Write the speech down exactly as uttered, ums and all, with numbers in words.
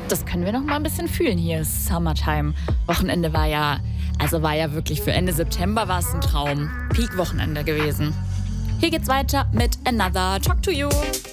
Das können wir noch mal ein bisschen fühlen hier. Summertime. Wochenende war ja, also war ja wirklich für Ende September war es ein Traum. Peak-Wochenende gewesen. Hier geht's weiter mit Another Talk to You.